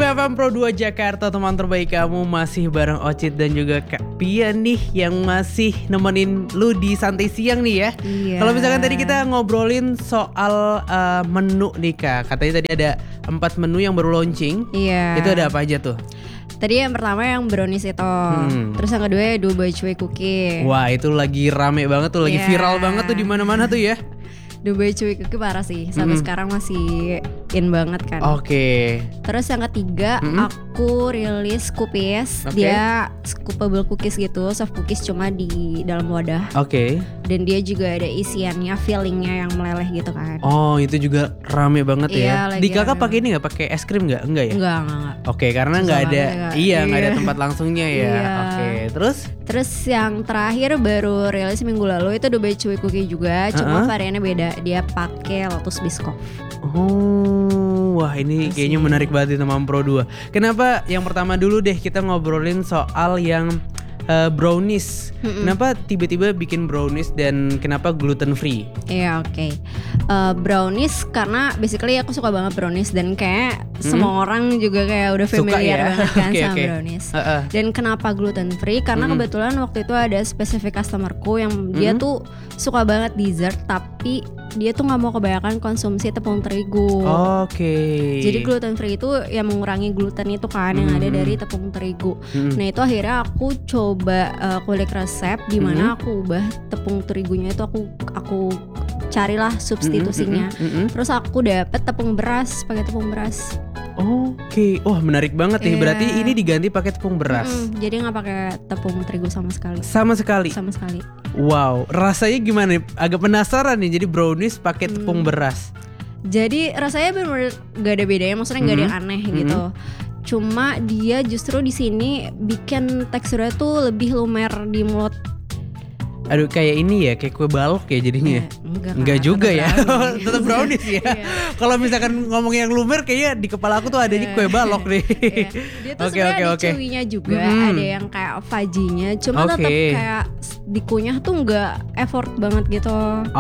FM Pro 2 Jakarta, teman terbaik kamu. Masih bareng Ocit dan juga Kak Pia nih, yang masih nemenin lu di santai siang nih ya. Iya. Kalau misalkan tadi kita ngobrolin soal menu nih Kak, katanya tadi ada 4 menu yang baru launching. Iya. Itu ada apa aja tuh? Tadi yang pertama yang brownies itu. Terus yang kedua ya Dubai Cuy Cookie. Wah, itu lagi rame banget tuh, lagi Iya. viral banget tuh di mana-mana tuh ya. Dubai Cuy Cookie parah sih. Sampai sekarang masih in banget kan. Oke. Terus yang ketiga aku rilis cookies. Oke. Dia scoopable cookies gitu, soft cookies cuma di dalam wadah. Oke. Dan dia juga ada isiannya, fillingnya yang meleleh gitu kan. Oh, itu juga rame banget Iya, ya. lagi Di kakak rame. pakai ini nggak? Pakai es krim nggak? Enggak ya? Enggak. Oke, karena Susah nggak ada, banget ya. iya nggak ada Iya. tempat langsungnya ya. Iya. Oke, terus? Terus yang terakhir baru rilis minggu lalu itu Dubai Cuy Cookie juga, cuma variannya beda. Dia pakai lotus biscoff. Oh, wah ini kayaknya menarik banget di teman Pro 2. Kenapa? Yang pertama dulu deh kita ngobrolin soal yang brownies. Kenapa tiba-tiba bikin brownies dan kenapa gluten free? Iya, oke. Brownies karena basically aku suka banget brownies dan kayak semua orang juga kayak udah Suka familiar ya? banget kan Oke, sama oke. brownies. Heeh. Dan kenapa gluten free? Karena kebetulan waktu itu ada spesifik customerku yang dia tuh suka banget dessert tapi dia tuh nggak mau kebanyakan konsumsi tepung terigu. Oke. Jadi gluten free itu ya mengurangi gluten itu kan yang ada dari tepung terigu. Nah itu akhirnya aku coba kulik resep di mana aku ubah tepung terigunya itu aku carilah substitusinya. Terus aku dapet tepung beras, pakai tepung beras. Oke, wah menarik banget nih. Iya. Berarti ini diganti pakai tepung beras. Jadi nggak pakai tepung terigu sama sekali. Sama sekali. Sama sekali. Wow, rasanya gimana nih? Agak penasaran nih. Jadi brownies pakai tepung beras. Jadi rasanya benar-benar gak ada bedanya, maksudnya gak ada yang aneh gitu. Cuma dia justru di sini bikin teksturnya tuh lebih lumer di mulut. Aduh, kayak ini ya, kayak kue balok ya jadinya. Enggak juga ya. Tetap brownies ya. Iya. Kalau misalkan ngomong yang lumer kayaknya di kepala aku tuh adanya kue balok nih. Iya. Dia tuh sebenarnya ada chewy-nya juga, ada yang kayak fudgy-nya, cuma tetap kayak dikunyah tuh nggak effort banget gitu.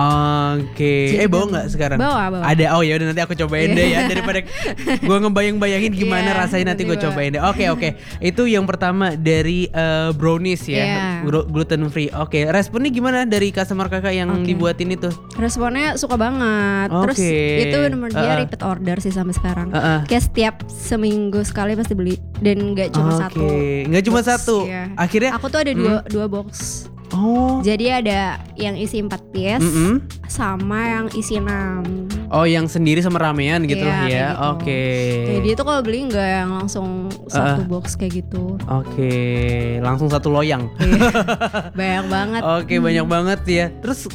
Oke. Jadi Bawa nggak sekarang? Bawa. Ada. Oh ya udah, nanti aku cobain deh ya, daripada gua ngebayang-bayangin gimana Iya, rasanya, nanti gue nanti cobain deh. Oke. Itu yang pertama dari brownies ya, Iya. gluten free. Oke, responnya gimana dari customer kakak yang dibuatin itu? Responnya suka banget. Terus Oke. itu benar-benar dia repeat order sih sampai sekarang. Kayak setiap seminggu sekali pasti beli dan nggak cuma satu. Nggak cuma box, satu. iya. Akhirnya Aku tuh ada dua box. Oh. Jadi ada yang isi 4 piece sama yang isi 6. Oh, yang sendiri sama ramean gitu Iya, lah ya. kayak gitu. Oke. Jadi itu kalau beli nggak yang langsung satu box kayak gitu. Oke, langsung satu loyang. Banyak banget. Oke, banyak banget ya. Terus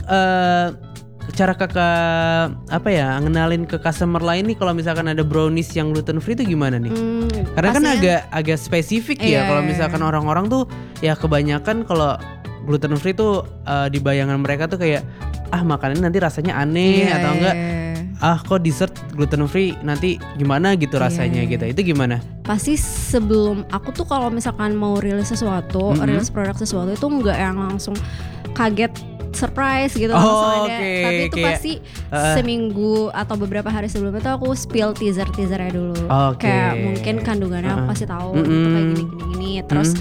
cara kakak apa ya ngenalin ke customer lain nih kalau misalkan ada brownies yang gluten free itu gimana nih? Karena kan agak spesifik ya. Iya, Kalau iya. misalkan orang-orang tuh ya kebanyakan kalau gluten free tuh di bayangan mereka tuh kayak makanannya nanti rasanya aneh Iya, atau enggak iya. kok dessert gluten free nanti gimana gitu rasanya gitu. Itu gimana? Pasti sebelum aku tuh kalau misalkan mau rilis sesuatu, rilis produk sesuatu itu nggak yang langsung kaget surprise gitu langsung ada. Oke, Tapi itu kayak, pasti seminggu atau beberapa hari sebelumnya tuh aku spill teasernya dulu. Oke. Kayak mungkin kandungannya aku kasih tahu gitu, kayak gini. Terus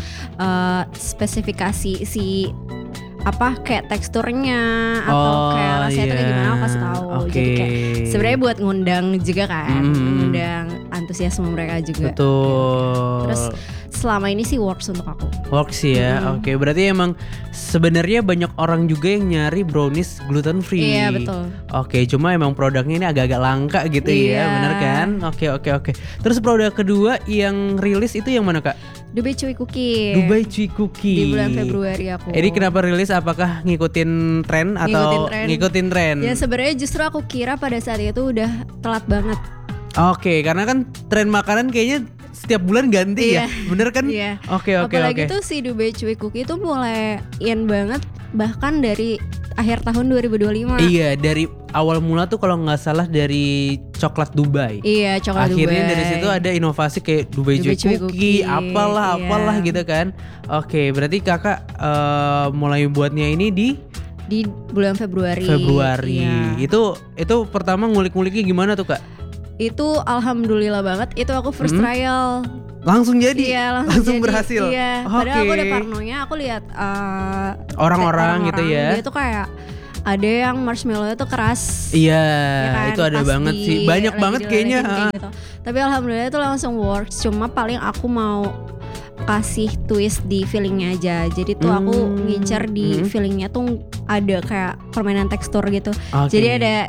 spesifikasi si kayak teksturnya atau kayak rasanya tuh kayak gimana aku kasih tahu. Jadi kayak sebenarnya buat ngundang juga kan, ngundang antusiasme mereka juga. Betul. Terus selama ini sih works untuk aku. Works ya. Oke, berarti emang sebenarnya banyak orang juga yang nyari brownies gluten free. Iya, betul. Oke, cuma emang produknya ini agak-agak langka gitu ya, bener kan? Oke. Terus produk kedua yang rilis itu yang mana Kak? Dubai Cuy Cookie. Dubai Cuy Cookie. Di bulan Februari aku. Ini kenapa rilis? Apakah ngikutin tren atau ngikutin tren? Ya sebenarnya justru aku kira pada saat itu udah telat banget. Oke, karena kan tren makanan kayaknya setiap bulan ganti ya, bener kan? Iya. Oke. Apalagi tuh si Dubai Cuy Cookie itu mulai in banget bahkan dari akhir tahun 2025. Iya, dari awal mula tuh kalau nggak salah dari coklat Dubai. Iya, coklat Dubai. Akhirnya dari situ ada inovasi kayak Dubai Cuy Cookie, apalah gitu kan. Oke, berarti kakak mulai buatnya ini di bulan Februari. Iya. Itu pertama ngulik-nguliknya gimana tuh Kak? Itu alhamdulillah banget, itu aku first trial. Langsung jadi? Iya, langsung jadi, berhasil? Iya, padahal aku udah parnonya, aku lihat orang-orang gitu ya. Dia tuh kayak ada yang marshmallow-nya tuh keras. Iya, ya kan? itu ada banget sih. Banyak banget kayaknya. Kayak gitu. Tapi alhamdulillah itu langsung works. Cuma paling aku mau kasih twist di fillingnya aja. Jadi tuh aku ngincer di fillingnya tuh ada kayak permainan tekstur gitu. Jadi ada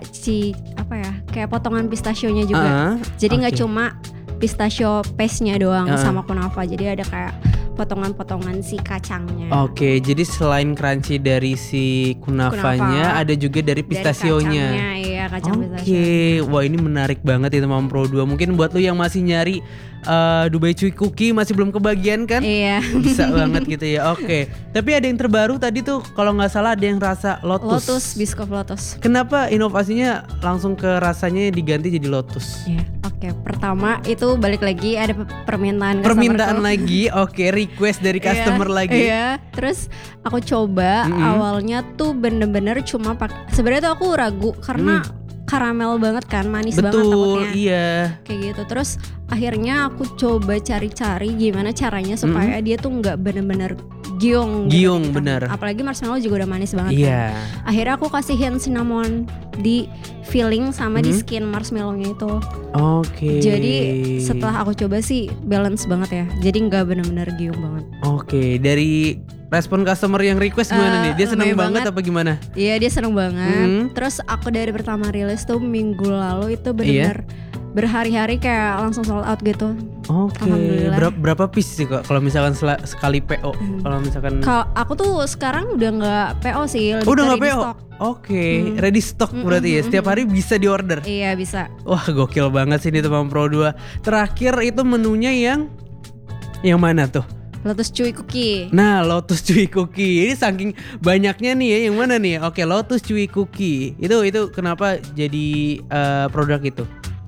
kayak potongan pistachio-nya juga. Jadi nggak cuma pistachio paste-nya doang sama kunafa. Jadi ada kayak potongan-potongan si kacangnya. Oke, jadi selain crunchy dari si kunafanya, ada juga dari pistachio-nya. Dari kacangnya, iya, kacang pistachio. Oke, wah ini menarik banget itu Mom Pro 2. Mungkin buat lu yang masih nyari Dubai Chewy Cookie masih belum kebagian kan? Iya. Bisa banget gitu ya. Oke. Tapi ada yang terbaru tadi tuh kalau nggak salah ada yang rasa lotus. Lotus, Biscoff Lotus. Kenapa inovasinya langsung ke rasanya diganti jadi lotus? Iya. Oke, pertama itu balik lagi ada permintaan lagi. Oke, request dari customer lagi. Iya. Terus aku coba awalnya tuh bener-bener cuma sebenarnya tuh aku ragu karena karamel banget kan, manis banget takutnya. Betul, iya. Kayak gitu. Terus akhirnya aku coba cari-cari gimana caranya supaya dia tuh nggak bener-bener giung gitu. Bener. Apalagi marshmallow juga udah manis banget kan. Akhirnya aku kasihin cinnamon di filling sama di skin marshmallownya itu. Oke. Jadi setelah aku coba sih balance banget ya. Jadi nggak bener-bener giung banget. Oke, dari respon customer yang request gimana nih? Dia seneng banget apa gimana? Iya, dia seneng banget. Terus aku dari pertama rilis tuh minggu lalu itu benar-benar berhari-hari kayak langsung sold out gitu. Oke. Berapa piece sih kok kalau misalkan sekali PO? Kalau misalkan kalau aku tuh sekarang udah nggak PO sih, lebih udah nggak PO. Stock. Oke, ready stock berarti ya. Setiap hari bisa diorder. Iya, bisa. Wah, gokil banget sih ini Mom Pro 2. Terakhir itu menunya yang mana tuh? Lotus Chewy Cookie. Nah, Lotus Chewy Cookie. Ini saking banyaknya nih ya, yang mana nih? Oke, Lotus Chewy Cookie. Itu kenapa jadi produk itu?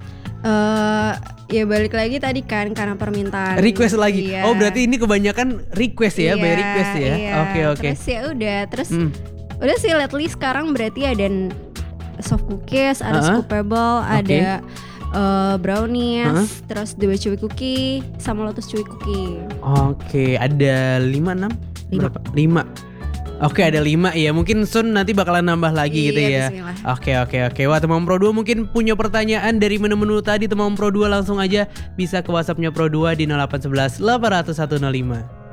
Ya balik lagi tadi kan karena permintaan. Request lagi. Iya. Oh, berarti ini kebanyakan request ya, by request ya. Iya. Oke. Terus ya udah, udah sih lately sekarang berarti ada soft cookies, ada scoopable, ada brownies, terus Dubai Chewy Cookie sama Lotus Chewy Cookie. Oke, ada 5, 6? Berapa? 5. Oke, ada 5 ya. Mungkin soon nanti bakalan nambah lagi gitu ya. Bismillah. Oke. Wah, Mom Pro 2 mungkin punya pertanyaan dari menu-menu tadi Mom Pro 2 langsung aja bisa ke WhatsApp-nya Pro 2 di 0811 800 105.